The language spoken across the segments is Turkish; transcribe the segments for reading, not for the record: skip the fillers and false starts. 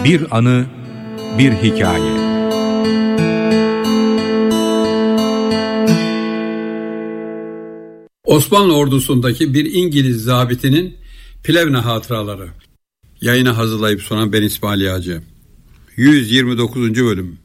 Bir anı, bir hikaye. Osmanlı ordusundaki bir İngiliz zabitinin Plevne hatıraları. Yayını hazırlayıp sunan ben İsmail Yağcı. 129. bölüm.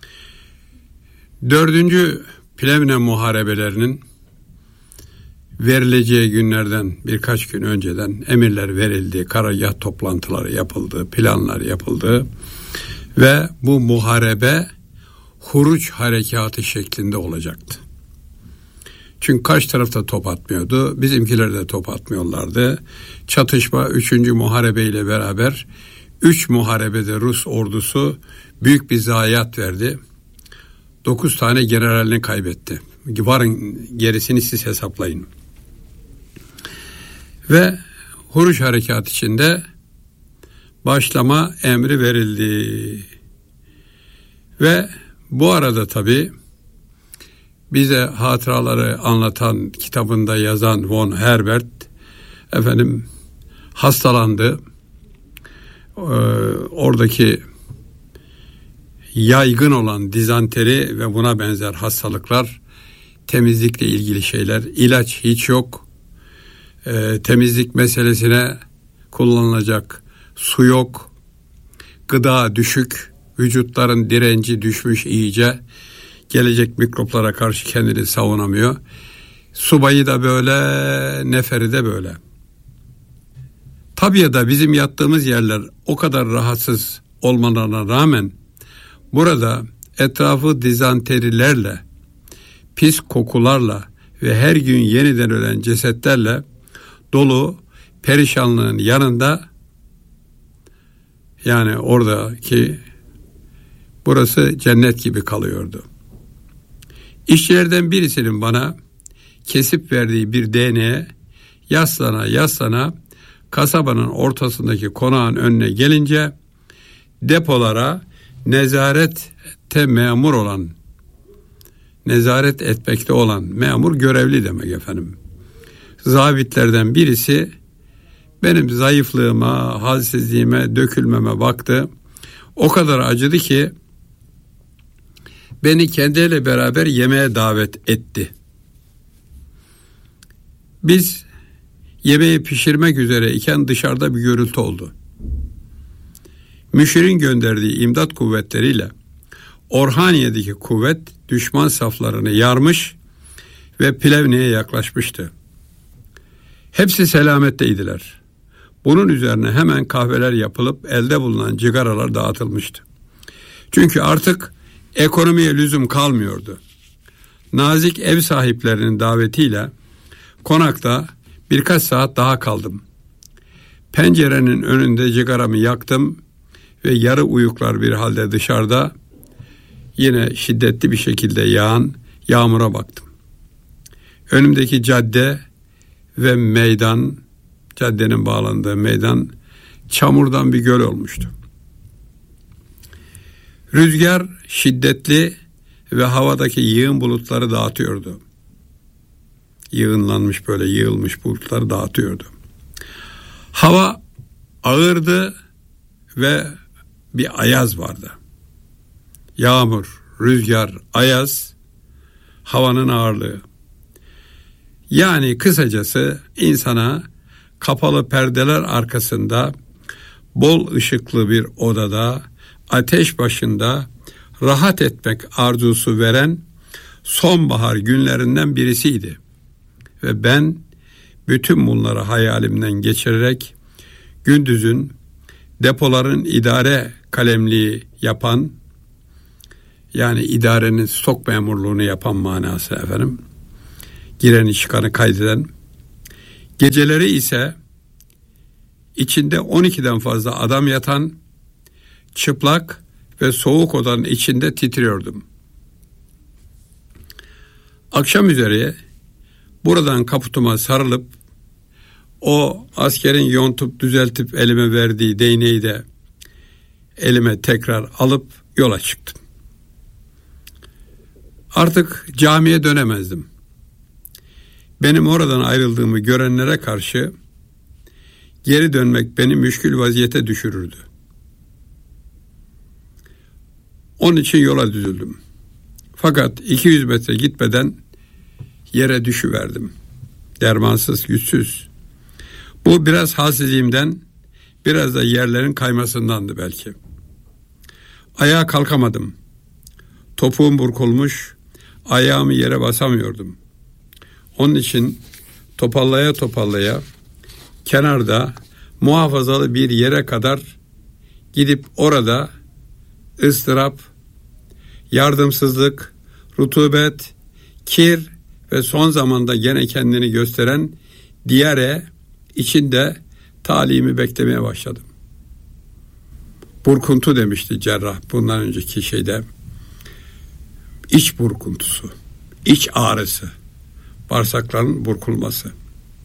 4. Plevne muharebelerinin verileceği günlerden birkaç gün önceden emirler verildi, karargah toplantıları yapıldı, planlar yapıldı ve bu muharebe Huruç harekatı şeklinde olacaktı. Çünkü karşı tarafta top atmıyordu, bizimkiler de top atmıyorlardı. Çatışma 3. muharebe ile beraber 3 muharebede Rus ordusu büyük bir zayiat verdi. 9 tane generalini kaybetti. Varın gerisini siz hesaplayın. Ve Huruç harekatı içinde başlama emri verildi. Ve bu arada tabii bize hatıraları anlatan, kitabında yazan von Herbert hastalandı. Oradaki yaygın olan dizanteri ve buna benzer hastalıklar, temizlikle ilgili şeyler, ilaç hiç yok. Temizlik meselesine kullanılacak su yok. Gıda düşük, vücutların direnci düşmüş iyice. Gelecek mikroplara karşı kendini savunamıyor. Subayı da böyle, neferi de böyle. Tabii ya da bizim yattığımız yerler o kadar rahatsız olmalarına rağmen burada etrafı dizanterilerle, pis kokularla ve her gün yeniden ölen cesetlerle dolu perişanlığın yanında, yani oradaki burası cennet gibi kalıyordu. İşçilerden birisinin bana kesip verdiği bir değneğe yaslana kasabanın ortasındaki konağın önüne gelince depolara nezaret etmekte olan memur, görevli demek efendim. Zabitlerden birisi benim zayıflığıma, halsizliğime, dökülmeme baktı. O kadar acıdı ki beni kendiyle beraber yemeğe davet etti. Biz yemeği pişirmek üzere iken dışarıda bir gürültü oldu. Müşir'in gönderdiği imdat kuvvetleriyle Orhaniye'deki kuvvet düşman saflarını yarmış ve Plevne'ye yaklaşmıştı. Hepsi selametteydiler. Bunun üzerine hemen kahveler yapılıp elde bulunan cigaralar dağıtılmıştı. Çünkü artık ekonomiye lüzum kalmıyordu. Nazik ev sahiplerinin davetiyle konakta birkaç saat daha kaldım. Pencerenin önünde cigaramı yaktım ve yarı uyuklar bir halde dışarıda yine şiddetli bir şekilde yağan yağmura baktım. Önümdeki cadde ve meydan, caddenin bağlandığı meydan çamurdan bir göl olmuştu. Rüzgar şiddetli ve havadaki yığın bulutları dağıtıyordu. Yığınlanmış, böyle yığılmış bulutları dağıtıyordu. Hava ağırdı ve bir ayaz vardı. Yağmur, rüzgar, ayaz, havanın ağırlığı. Yani kısacası insana kapalı perdeler arkasında, bol ışıklı bir odada, ateş başında rahat etmek arzusu veren sonbahar günlerinden birisiydi. Ve ben bütün bunları hayalimden geçirerek gündüzün depoların idare kalemliği yapan, yani idarenin stok memurluğunu yapan manası efendim, gireni çıkanı kaydeden, geceleri ise içinde 12'den fazla adam yatan çıplak ve soğuk odanın içinde titriyordum. Akşam üzeri buradan kaputuma sarılıp o askerin yontup düzeltip elime verdiği değneği de elime tekrar alıp yola çıktım. Artık camiye dönemezdim. Benim oradan ayrıldığımı görenlere karşı geri dönmek beni müşkül vaziyete düşürürdü. Onun için yola düzüldüm. Fakat 200 metre gitmeden yere düşüverdim. Dermansız, güçsüz. Bu biraz halsizliğimden, biraz da yerlerin kaymasındandı belki. Ayağa kalkamadım. Topuğum burkulmuş, ayağımı yere basamıyordum. Onun için topallaya kenarda muhafazalı bir yere kadar gidip orada ıstırap, yardımsızlık, rutubet, kir ve son zamanda gene kendini gösteren diyare içinde talimi beklemeye başladım. Burkuntu demişti cerrah bundan önceki şeyde. İç burkuntusu, iç ağrısı, bağırsakların burkulması.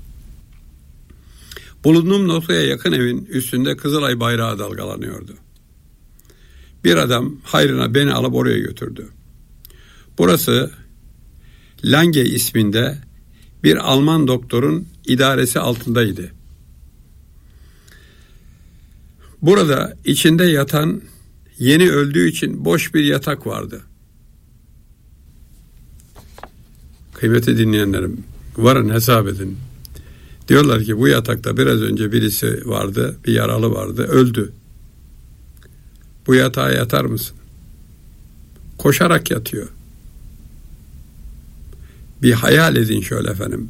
Bulunduğum noktaya yakın evin üstünde Kızılay bayrağı dalgalanıyordu. Bir adam hayrına beni alıp oraya götürdü. Burası Lange isminde bir Alman doktorun idaresi altındaydı. Burada içinde yatan, yeni öldüğü için boş bir yatak vardı. Kıymetli dinleyenlerim, varın hesap edin. Diyorlar ki bu yatakta biraz önce birisi vardı, bir yaralı vardı, öldü. Bu yatağa yatar mısın? Koşarak yatıyor. Bir hayal edin şöyle efendim.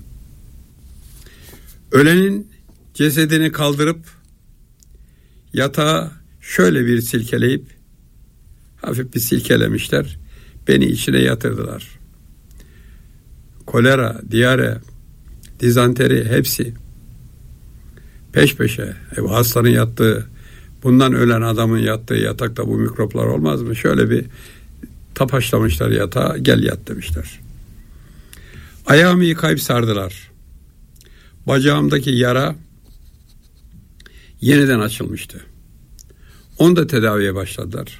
Ölenin cesedini kaldırıp yatağı şöyle bir silkeleyip hafif bir silkelemişler. Beni içine yatırdılar. Kolera, diyare, dizanteri hepsi peş peşe. Bu hastanın yattığı, bundan ölen adamın yattığı yatakta bu mikroplar olmaz mı? Şöyle bir tapaşlamışlar yatağa, gel yat demişler. Ayağımı yıkayıp sardılar. Bacağımdaki yara yeniden açılmıştı. Onu da tedaviye başladılar.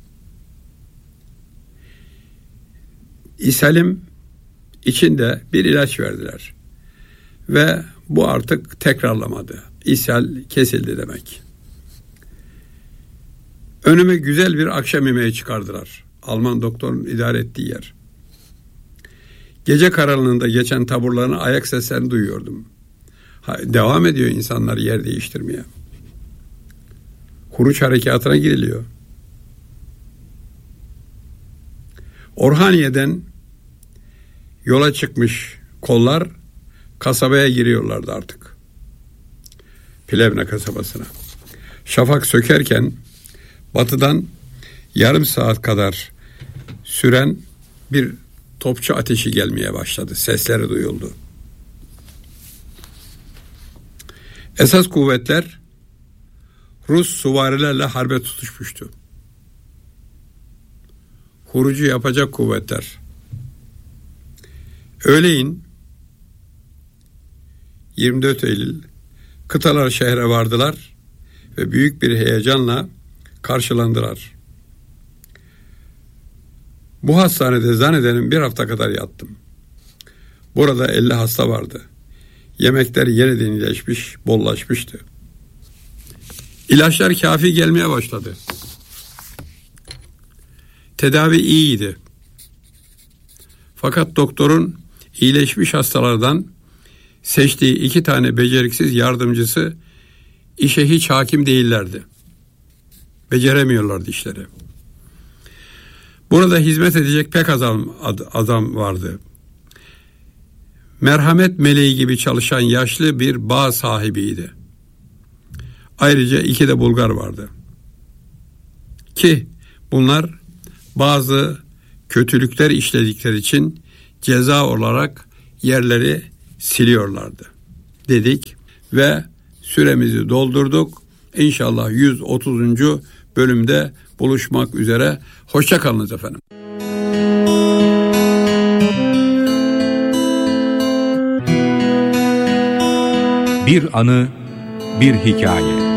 İshalim içinde bir ilaç verdiler. Ve bu artık tekrarlamadı. İshal kesildi demek. Önüme güzel bir akşam yemeği çıkardılar. Alman doktorun idare ettiği yer. Gece karanlığında geçen taburların ayak seslerini duyuyordum. Devam ediyor insanlar yer değiştirmeye. Huruç harekatına giriliyor. Orhaniye'den yola çıkmış kollar kasabaya giriyorlardı artık. Plevne kasabasına. Şafak sökerken batıdan yarım saat kadar süren bir topçu ateşi gelmeye başladı. Sesleri duyuldu. Esas kuvvetler Rus süvarilerle harbe tutuşmuştu. Hurucu yapacak kuvvetler. Öğleyin 24 Eylül kıtalar şehre vardılar ve büyük bir heyecanla karşılandılar. Bu hastanede zannederim bir hafta kadar yattım. Burada 50 hasta vardı. Yemekler yeniden iyileşmiş, bollaşmıştı. İlaçlar kafi gelmeye başladı. Tedavi iyiydi. Fakat doktorun iyileşmiş hastalardan seçtiği 2 tane beceriksiz yardımcısı işe hiç hakim değillerdi. Beceremiyorlardı işleri. Burada hizmet edecek pek adam vardı. Merhamet meleği gibi çalışan yaşlı bir bağ sahibiydi. Ayrıca 2 de Bulgar vardı. Ki bunlar bazı kötülükler işledikleri için ceza olarak yerleri siliyorlardı dedik ve süremizi doldurduk. İnşallah 130. bölümde buluşmak üzere. Hoşça kalınız efendim. Bir anı, bir hikaye.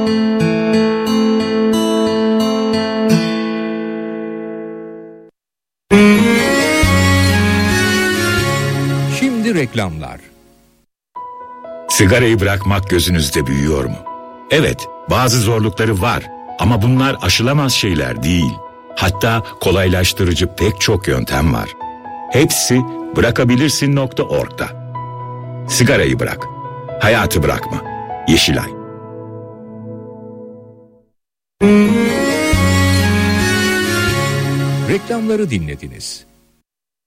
Şimdi reklamlar. Sigarayı bırakmak gözünüzde büyüyor mu? Evet, bazı zorlukları var ama bunlar aşılamaz şeyler değil. Hatta kolaylaştırıcı pek çok yöntem var. Hepsi bırakabilirsin.org'da. Sigarayı bırak. Hayatı bırakma. Yeşilay. Reklamları dinlediniz.